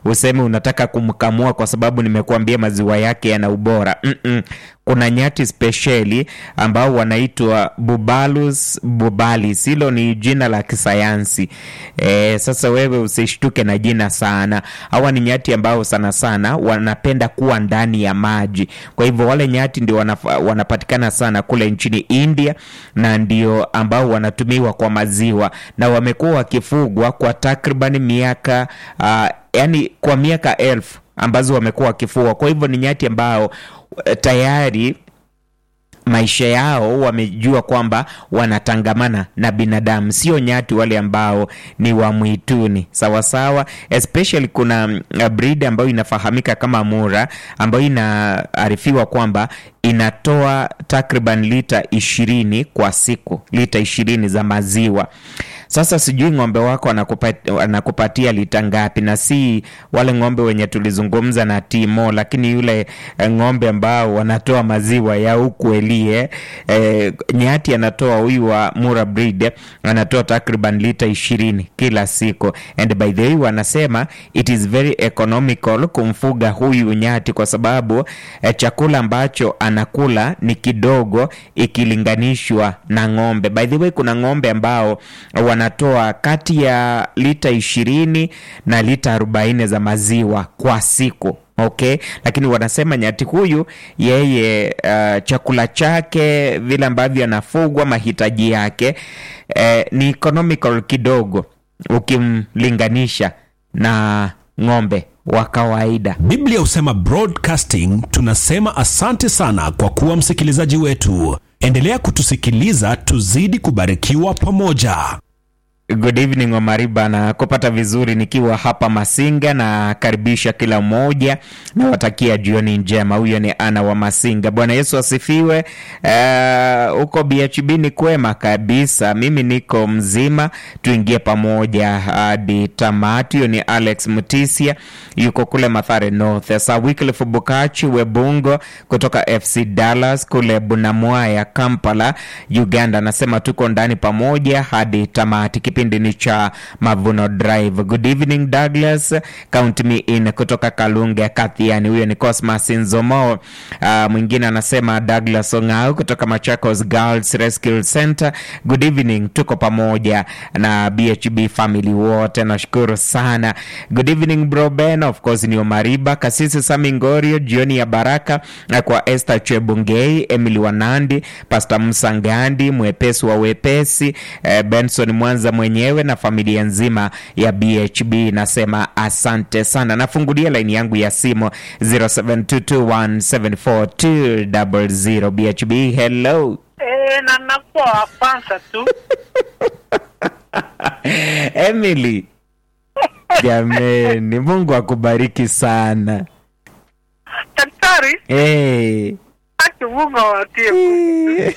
useme unataka kumkamua kwa sababu nimekuambia maziwa yake yana ubora. Kuna nyati speciali ambao wanaitwa Bubalus bubalis. Hilo ni jina la kisayansi. Sasa wewe usishtuke na jina sana. Hawa ni nyati ambao sana sana wanapenda kuwa ndani ya maji. Kwa hivyo wale nyati ndio wanapatikana sana kule nchini India, na ndio ambao wanatumiwa kwa maziwa, na wamekuwa wakifugwa kwa takriban miaka kwa miaka 1000 ambazo wamekuwa wakifugwa. Kwa hivyo ni nyati ambao tayari maisha yao wamejua kwamba wanatangamana na binadamu, sio nyati wale ambao ni wa mwituni. Sawa sawa. Especially kuna breed ambayo inafahamika kama Mura, ambayo inaarifiwa kwamba inatoa takriban lita 20 kwa siku, lita 20 za maziwa. Sasa sijui ng'ombe wako anakupatia lita ngapi, na si wale ng'ombe wenye tulizungumza na Timo, lakini yule ng'ombe ambao wanatoa maziwa ya ukweli. Nyati anatoa, huyu wa Mura breed anatoa takriban lita 20 kila siku. And by the way, wanasema it is very economical kumfuga huyu nyati kwa sababu chakula ambacho anakula ni kidogo ikilinganishwa na ng'ombe. By the way, kuna ng'ombe ambao wanatoa kati ya lita 20 na lita 40 za maziwa kwa siku. Okay, lakini wanasema nyati huyu yeye chakula chake, vile ambavyo anafugwa, mahitaji yake ni economical kidogo ukimlinganisha na ng'ombe wa kawaida. Biblia husema broadcasting, tunasema asante sana kwa kuwa msikilizaji wetu. Endelea kutusikiliza, tuzidi kubarikiwa pamoja. Good evening Omariba, na kupata vizuri nikiwa hapa Masinga, na karibisha kila mmoja na watakia jioni njema. Huyo ni Ana wa Masinga. Bwana Yesu asifiwe. Uko BHB ni kwema kabisa, mimi niko mzima, tuingie pamoja hadi tamati. Huyo ni Alex Mutisia, yuko kule Mathare North. Wycliffe Bukachi Webungo kutoka FC Dallas kule Bunamwaya Kampala Uganda, nasema tuko ndani pamoja hadi tamati. Kipindi ni cha Mavuno Drive. Good evening Douglas, count me in kutoka Kalunga Kathiani. Huyo ni Cosmas Nzomo. Mwingine anasema Douglas Ongao kutoka Machakos Girls Rescue Center. Good evening, tuko pamoja na BHB family wote, nashukuru sana. Good evening bro Ben, of course ni Omariba. Kasisi Sami Ngorio, jioni ya baraka kwa Esther Chebungei, Emily Wanandi, Pastor Musangandi, mwepesi wa wepesi, Benson Mwanza mwenyewe na familia nzima ya BHB, nasema asante sana. Nafungulia line yangu ya simu 0722174200. BHB, hello. Na napoa pansa tu. Emily. Jameni, Mungu akubariki sana. Daktari? Aki Mungu awatie.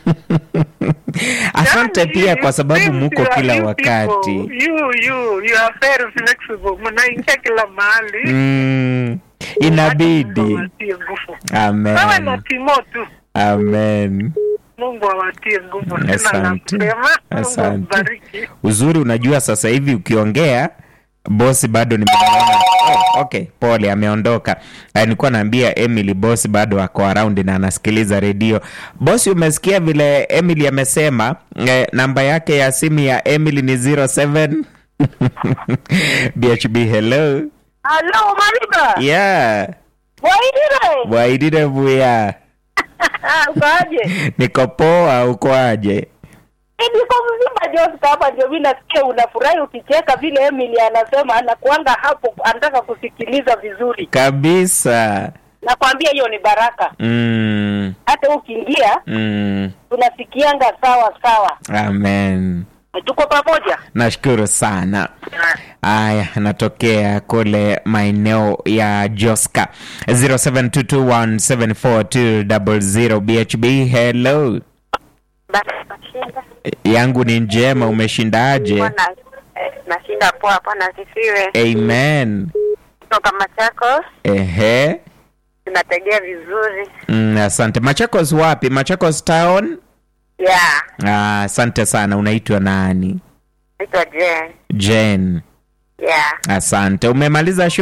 Asante pia kwa sababu muko kila wakati. You are very flexible. Mnaingia kila mahali. Inabidi. Amen. Sawa na Timo tu. Amen. Mungu awatie nguvu. Asante. Uzuri unajua sasa hivi ukiongea bosi bado nimeona. Okay, pole ameondoka. Nilikuwa naambia Emily bosi bado ako around na anasikiliza redio. Bosi, umesikia vile Emily amesema namba yake ya simu ya Emily ni 07 BHB, hello. Hello Mariba. Yeah. Waidire buya. Ukoaje? Niko poa, uko aje? Niko mzima Joseph, hapa ndio mimi nasikia unafurahi ukicheka vile Emily anasema, anakuanga hapo anataka kusikiliza vizuri. Kabisa. Nakwambia hiyo ni baraka. Hata ukiingia tunasikianga sawa sawa. Amen. Tuko pamoja. Nashukuru sana. Aya, natokea kule maeneo ya Joska. 0722174200. BHB, hello. Yangu ni njema, umeshindaje? Nashinda poa hapa na sifiwe. Amen. Kutoka Machakos. Tunategea vizuri. Asante. Machakos wapi? Machakos town? Yeah. Asante sana. Unaitwa nani? Naitwa Jen. Jen. Yeah. Asante. Umemaliza